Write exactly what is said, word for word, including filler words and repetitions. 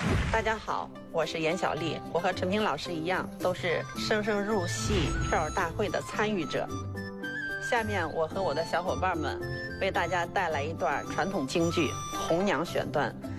大家好，我是严小丽，我和陈平老师一样，都是生生入戏票大会的参与者。下面我和我的小伙伴们为大家带来一段传统京剧《红娘》选段。